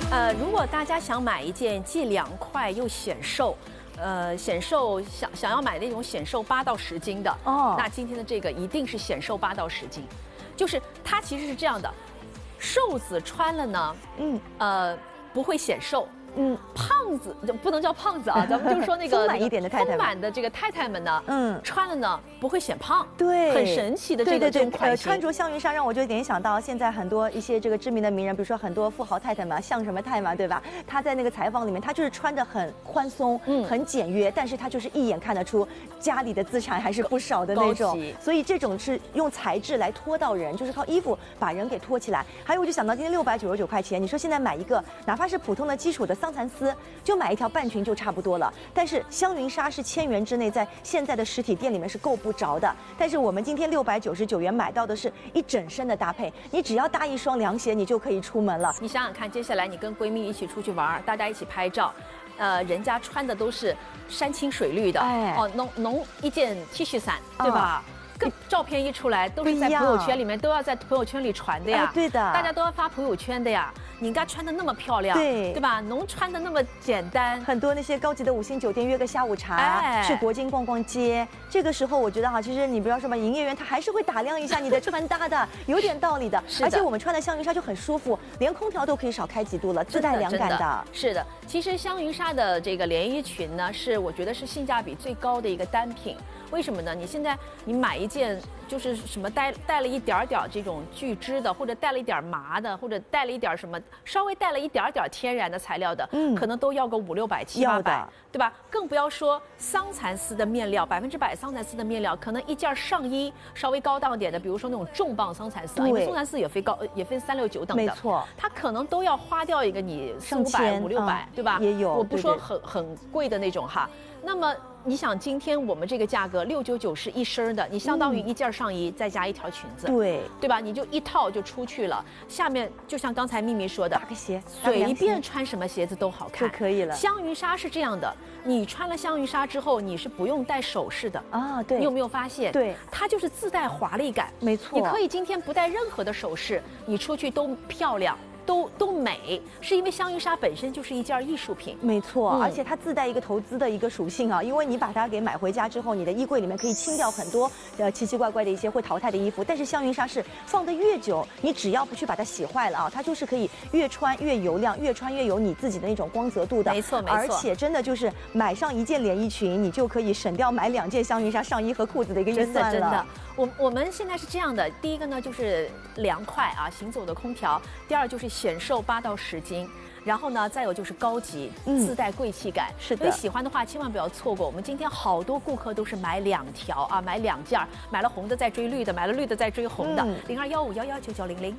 如果大家想买一件既凉快又显瘦，想要买那种显瘦8到10斤的哦，那今天的这个一定是显瘦8到10斤，就是它其实是这样的，瘦子穿了呢，不会显瘦。胖子就不能叫胖子啊，咱们就说那个丰满一点的太太， 丰满的这个太太们呢，穿了呢不会显胖， 对， 很神奇的这种款型。 穿着香云纱让我就联想到现在很多一些这个知名的名人，比如说很多富豪太太嘛，像什么太嘛，对吧？他在那个采访里面，他就是穿着很宽松，很简约，但是他就是一眼看得出家里的资产还是不少的那种。所以这种是用材质来拖到人，就是靠衣服把人给拖起来。还有我就想到今天699块钱，你说现在买一个哪怕是普通的基础的桑蚕丝，就买一条半裙就差不多了。但是香云纱是1000元之内，在现在的实体店里面是够不着的。但是我们今天699元买到的是一整身的搭配，你只要搭一双凉鞋，你就可以出门了。 你想想看，接下来你跟闺蜜一起出去玩，大家一起拍照，人家穿的都是山青水绿的，浓一件 T 恤衫，对吧？照片一出来，都是在朋友圈里面，都要在朋友圈里传的呀。 对的， 大家都要发朋友圈的呀。你应该穿的那么漂亮，对吧？侬穿的那么简单。 很多那些高级的5星酒店约个下午茶，去国金逛逛街。这个时候我觉得哈，其实你不要说嘛，营业员他还是会打量一下你的穿搭的，有点道理的。而且我们穿的香云纱就很舒服，连空调都可以少开几度了，自带凉感的。 是的，其实香云纱的这个连衣裙呢，是我觉得是性价比最高的一个单品。为什么呢？你现在你买一件就是什么带了一点这种聚酯的，或者带了一点麻的，或者带了一点什么稍微带了一点天然的材料的，可能都要个500、600、700、800，对吧？更不要说桑蚕丝的面料，100%桑蚕丝的面料，可能一件上衣稍微高档点的，比如说那种重磅桑蚕丝，因为桑蚕丝也分369等的， 没错， 它可能都要花掉一个你400、500、600，对吧？ 也有， 我不说很贵的那种哈。那么你想，今天我们这个价格699是一身的，你相当于一件上衣再加一条裙子，对吧？你就一套就出去了。下面就像刚才秘密说的， 搭个鞋， 随便穿什么鞋子都好看就可以了。 香云纱是这样的，你穿了香云纱之后，你是不用戴首饰的啊。对， 你有没有发现？ 对， 它就是自带华丽感。 没错， 你可以今天不戴任何的首饰，你出去都漂亮。都美，是因为香云纱本身就是一件艺术品。 没错，而且它自带一个投资的一个属性啊，因为你把它给买回家之后，你的衣柜里面可以清掉很多奇奇怪怪的一些会淘汰的衣服。但是香云纱是放得越久，你只要不去把它洗坏了啊，它就是可以越穿越油亮，越穿越有你自己的那种光泽度的。 没错， 而且真的就是买上一件连衣裙，你就可以省掉买2件香云纱上衣和裤子的一个预算了。 真的。我们现在是这样的，第一个呢就是凉快啊，行走的空调；第二就是显瘦8到10斤，然后呢再有就是高级，自带贵气感。 是的， 所以喜欢的话千万不要错过。我们今天好多顾客都是买2条啊，买2件，买了红的再追绿的，买了绿的再追红的。0215119900。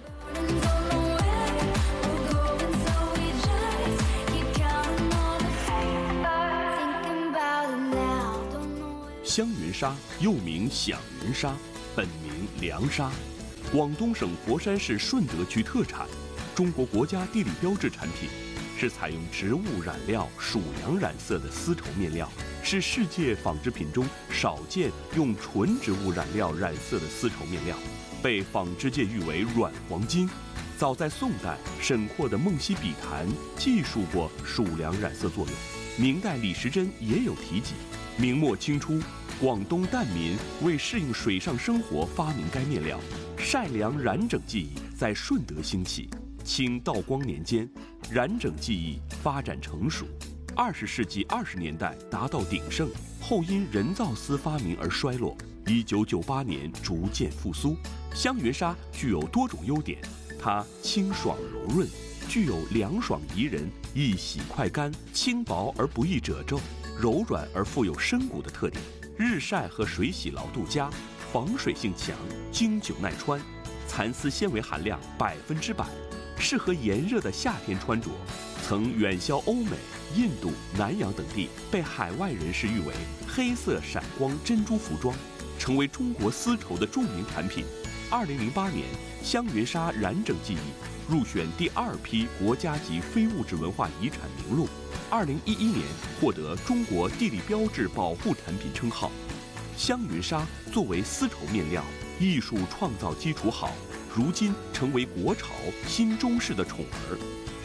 香云纱又名响云纱，本名凉纱，广东省佛山市顺德区特产，中国国家地理标志产品，是采用植物染料属羊染色的丝绸面料，是世界纺织品中少见用纯植物染料染色的丝绸面料，被纺织界誉为软黄金。早在宋代，沈括的《梦溪笔谈》记述过属良染色作用，明代李时珍也有提及。明末清初，广东疍民为适应水上生活发明该面料，晒凉染整技艺在顺德兴起。清道光年间，染整技艺发展成熟，20世纪20年代达到鼎盛，后因人造丝发明而衰落。1998年逐渐复苏。香云纱具有多种优点，它清爽柔润，具有凉爽宜人、易洗快干、轻薄而不易褶皱、柔软而富有深骨的特点。日晒和水洗牢度佳，防水性强，经久耐穿，蚕丝纤维含量100%，适合炎热的夏天穿着。曾远销欧美、印度、南洋等地，被海外人士誉为黑色闪光珍珠服装，成为中国丝绸的著名产品。2008年，香云纱染整技艺入选第2批国家级非物质文化遗产名录。2011年获得中国地理标志保护产品称号。香云纱作为丝绸面料，艺术创造基础好，如今成为国潮新中式的宠儿。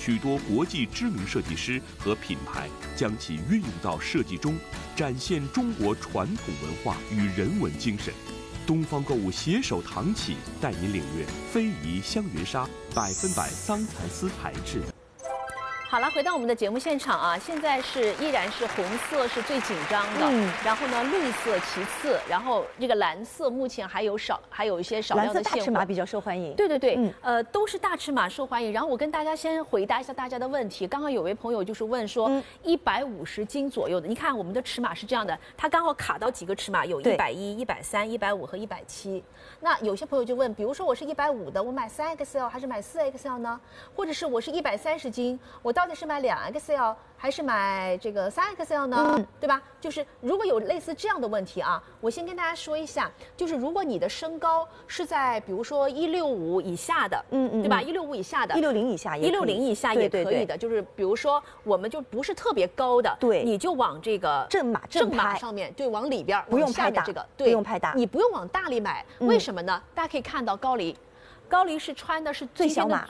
许多国际知名设计师和品牌将其运用到设计中，展现中国传统文化与人文精神。东方购物携手唐启，带您领略非遗香云纱100%桑蚕丝材质。 好了，回到我们的节目现场啊，现在依然是红色是最紧张的，然后呢绿色其次，然后这个蓝色目前还有一些少量的现货。蓝色大尺码比较受欢迎。 对对对，都是大尺码受欢迎。然后我跟大家先回答一下大家的问题。刚刚有位朋友就是问说，150斤左右的，你看我们的尺码是这样的，它刚好卡到几个尺码，有110、130、150和170。那有些朋友就问，比如说我是150的，我买3XL 还是买4XL 呢？或者是我是130斤，我到底是买2XL 还是买这个3XL 呢？对吧？就是如果有类似这样的问题啊，我先跟大家说一下，就是如果你的身高是在比如说165以下的，对吧？165以下的 ，160以下也可以， 160以下也可以的。就是比如说我们就不是特别高的， 对， 你就往这个正码上面，对，往里边不用拍大， 这个不用拍大， 你不用往大里买，为什么呢？大家可以看到高黎是穿的是最小码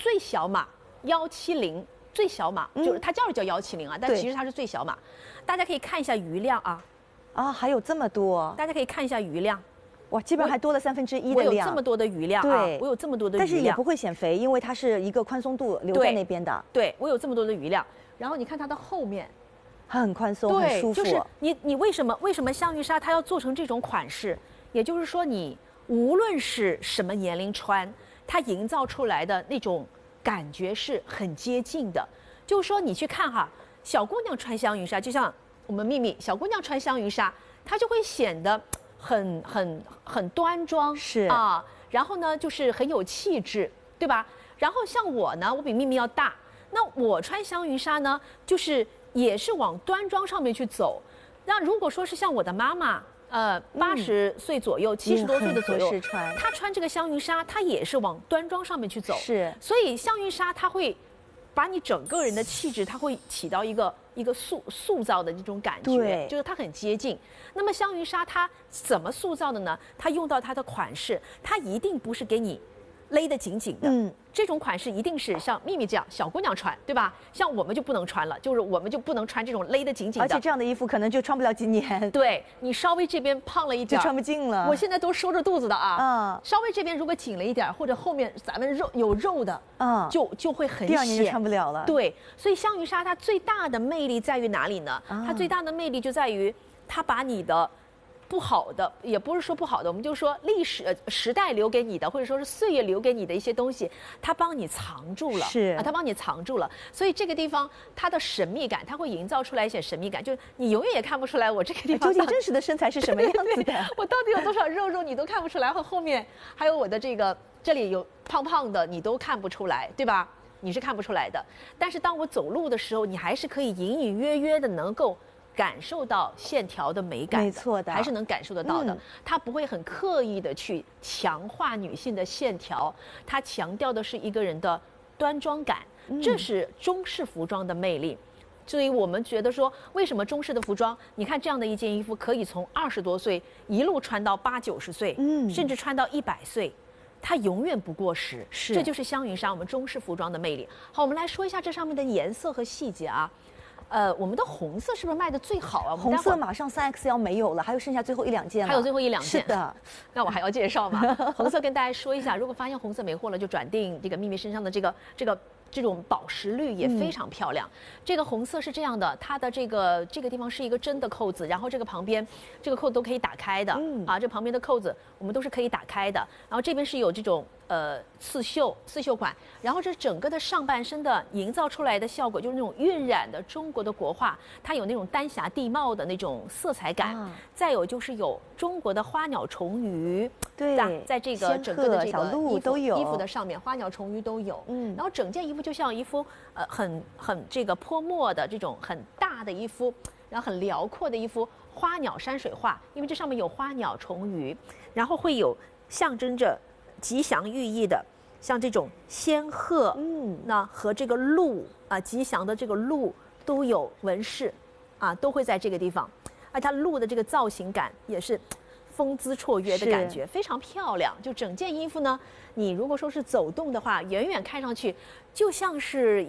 170。最小码就是它叫170啊，但其实它是最小码。大家可以看一下余量啊， 还有这么多， 大家可以看一下余量， 哇，基本上还多了1/3的量。 我有这么多的余量啊，我有这么多的余量， 但是也不会显肥，因为它是一个宽松度留在那边的。 对，我有这么多的余量。然后你看它的后面， 很宽松，很舒服。 就是你为什么香云纱它要做成这种款式？也就是说，你无论是什么年龄穿，它营造出来的那种感觉是很接近的。就是说你去看哈，小姑娘穿香云纱，就像我们秘密小姑娘穿香云纱，她就会显得很端庄， 是啊，然后呢就是很有气质，对吧？然后像我呢，我比秘密要大，那我穿香云纱呢，就是也是往端庄上面去走。那如果说是像我的妈妈，80岁左右，70多岁的左右，她穿这个香云纱，她也是往端庄上面去走。 是， 所以香云纱它会把你整个人的气质，它会起到一个塑造的这种感觉，就是它很接近。那么香云纱它怎么塑造的呢？它用到它的款式，它一定不是给你勒得紧紧的，这种款式一定是像秘密这样小姑娘穿，对吧？像我们就不能穿了，就是我们就不能穿这种勒得紧紧的， 而且这样的衣服可能就穿不了几年。 对，你稍微这边胖了一点， 就穿不进了。 我现在都收着肚子的啊，稍微这边如果紧了一点，或者后面咱们有肉的，就会很显， 第2年就穿不了了。 对，所以香云纱它最大的魅力在于哪里呢？它最大的魅力就在于它把你的不好的，也不是说不好的，我们就说历史时代留给你的，或者说是岁月留给你的一些东西，它帮你藏住了， 是啊， 它帮你藏住了。所以这个地方它的神秘感，它会营造出来一些神秘感，就是你永远也看不出来我这个地方究竟真实的身材是什么样子的， 我到底有多少肉你都看不出来，和后面还有我的这里有胖胖的，你都看不出来，对吧？你是看不出来的。但是当我走路的时候，你还是可以隐隐约约的能够感受到线条的美感， 没错的， 还是能感受得到的。它不会很刻意的去强化女性的线条，它强调的是一个人的端庄感，这是中式服装的魅力。所以我们觉得说，为什么中式的服装，你看这样的一件衣服可以从20多岁一路穿到80、90岁，甚至穿到100岁。它永远不过时，这就是香云纱我们中式服装的魅力。好，我们来说一下这上面的颜色和细节啊。我们的红色是不是卖的最好啊？ 红色马上3XL没有了，还有剩下最后1、2件了。 还有最后1、2件。 是的， 那我还要介绍吗？红色跟大家说一下，如果发现红色没货了，就转订这个秘密身上的这种宝石绿也非常漂亮。这个红色是这样的，它的这个地方是一个真的扣子，然后这个旁边这个扣子都可以打开的，这旁边的扣子我们都是可以打开的。然后这边是有这种刺绣款，然后这整个的上半身的营造出来的效果就是那种晕染的中国的国画，它有那种丹霞地貌的那种色彩感，再有就是有中国的花鸟虫鱼， 对， 在这个整个的这个衣服的上面，花鸟虫鱼都有，然后整件衣服就像一幅很这个泼墨的这种很大的一幅，然后很辽阔的一幅花鸟山水画，因为这上面有花鸟虫鱼，然后会有象征着吉祥寓意的，像这种仙鹤，那和这个鹿吉祥的这个鹿都有纹饰，都会在这个地方，而它鹿的这个造型感也是风姿绰约的感觉，非常漂亮。就整件衣服呢，你如果说是走动的话，远远看上去就像是一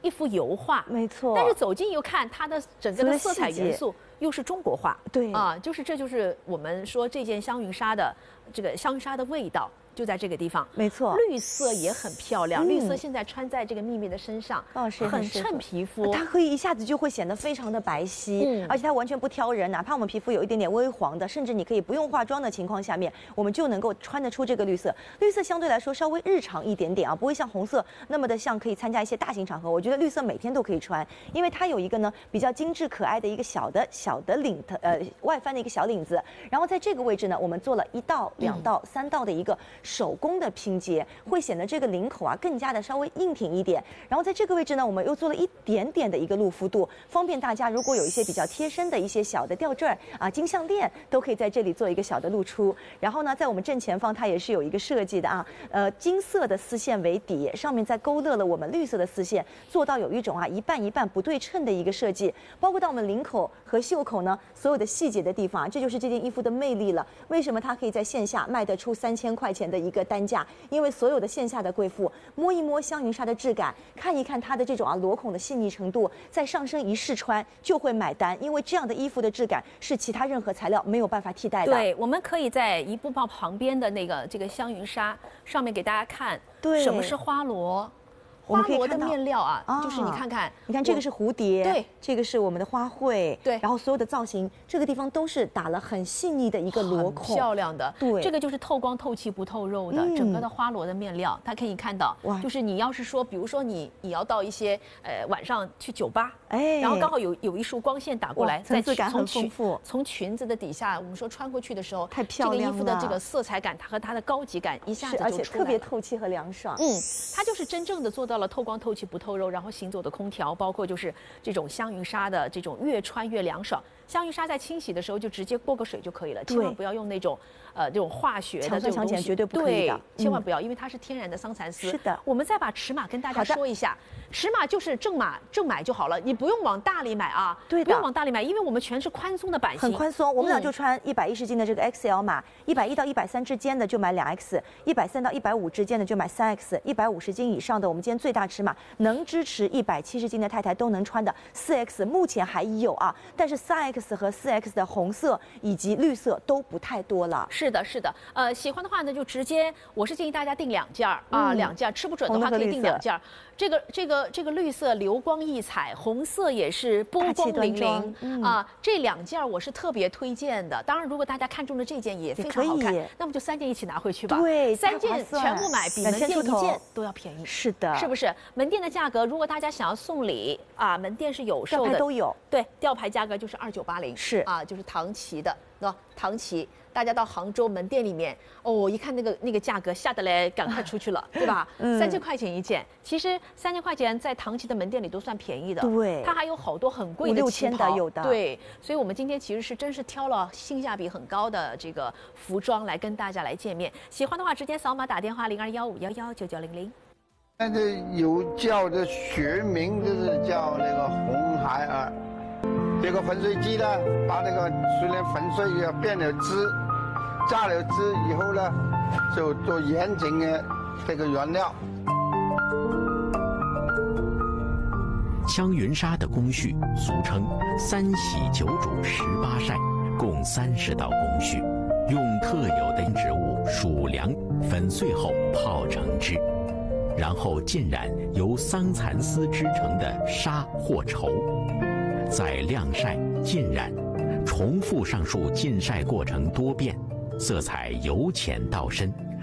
一幅油画， 没错。 但是走近又看它的整个的色彩元素又是中国画， 对啊，这就是我们说这件香云纱的这个香云纱的味道。就在这个地方， 没错， 绿色也很漂亮。绿色现在穿在这个秘密的身上，很衬皮肤。 它可以一下子就会显得非常的白皙，而且它完全不挑人，哪怕我们皮肤有一点点微黄的，甚至你可以不用化妆的情况下面，我们就能够穿得出这个绿色。绿色相对来说稍微日常一点点啊，不会像红色那么的像可以参加一些大型场合。我觉得绿色每天都可以穿，因为它有一个呢比较精致可爱的一个小的领外翻的一个小领子，然后在这个位置呢，我们做了1道、2道、3道的一个手工的拼接，会显得这个领口啊更加的稍微硬挺一点。然后在这个位置呢，我们又做了一点点的一个露肤度，方便大家如果有一些比较贴身的一些小的吊坠啊、金项链，都可以在这里做一个小的露出。然后呢，在我们正前方它也是有一个设计的啊，金色的丝线为底，上面再勾勒了我们绿色的丝线，做到有一种啊一半一半不对称的一个设计。包括到我们领口和袖口呢，所有的细节的地方啊，这就是这件衣服的魅力了。为什么它可以在线下卖得出3000块钱的一个单价？因为所有的线下的贵妇摸一摸香云纱的质感，看一看它的这种裸孔的细腻程度，在上身一试穿就会买单，因为这样的衣服的质感是其他任何材料没有办法替代的。 对，我们可以在一步报旁边的这个香云纱上面给大家看，什么是花螺。花螺的面料啊，就是你看看， 你看这个是蝴蝶， 对， 这个是我们的花卉， 对， 然后所有的造型，这个地方都是打了很细腻的一个裸孔， 漂亮的， 对， 这个就是透光透气不透肉的，整个的花螺的面料，它可以看到，就是你要是说，比如说你要到一些晚上去酒吧，然后刚好有一束光线打过来， 层次感很丰富， 从裙子的底下，我们说穿过去的时候， 太漂亮了， 这个衣服的这个色彩感，它和它的高级感一下子就出来了， 而且特别透气和凉爽， 它就是真正的做到了透光透气不透肉，然后行走的空调，包括就是这种香云纱的这种越穿越凉爽。香云纱在清洗的时候就直接过个水就可以了，千万不要用那种这种化学的这种东西， 绝对不可以的， 千万不要，因为它是天然的桑蚕丝。 是的， 我们再把尺码跟大家说一下，尺码就是正买就好了，你不用往大里买啊， 对的， 不用往大里买，因为我们全是宽松的版型， 很宽松。我们俩就穿110斤的这个 XL 码，110到130之间的就买2X，130到150之间的就买3X，150斤以上的我们今天最大尺码能支持170斤的太太都能穿的4X，目前还有啊，但是3X 和4X 的红色以及绿色都不太多了。 是的，是的，喜欢的话呢就直接，我是建议大家订2件啊，2件，吃不准的话可以订2件。这个绿色流光溢彩，红色也是波光粼粼啊，这2件我是特别推荐的。当然，如果大家看中了这件也非常好看，那么就3件一起拿回去吧。 对 ，3件全部买比门店1件都要便宜。 是的， 是不是？门店的价格，如果大家想要送礼啊，门店是有售的， 吊牌都有。 对，吊牌价格就是2980， 是啊，就是唐奇的，对吧？唐奇。大家到杭州门店里面，一看那个价格，吓得来赶快出去了，对吧？3000块钱一件，其实3000块钱在唐奇的门店里都算便宜的。 对， 它还有好多很贵的旗袍， 5、6千的有的。 对，所以我们今天其实是真是挑了性价比很高的这个服装来跟大家来见面。喜欢的话直接扫码打电话0215119900。 那个有叫的学名就是叫那个红孩儿，这个粉水机呢，把那个虽然粉水也变了质。榨了汁以后呢，就做严谨的这个原料。 香云纱的工序俗称3洗9煮18晒，共30道工序，用特有的植物薯粮粉碎后泡成汁，然后浸染由桑蚕丝织成的纱或绸，再晾晒浸染，重复上述浸晒过程多遍。色彩由浅到深，